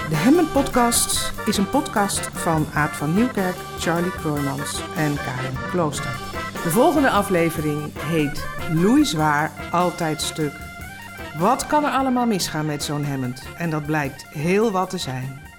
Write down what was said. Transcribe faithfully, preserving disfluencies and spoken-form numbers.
De Hemmen Podcast is een podcast van Aad van Nieuwkerk, Charlie Kroijmans en Karin Klooster. De volgende aflevering heet Loei Zwaar, altijd stuk. Wat kan er allemaal misgaan met zo'n Hemmend? En dat blijkt heel wat te zijn.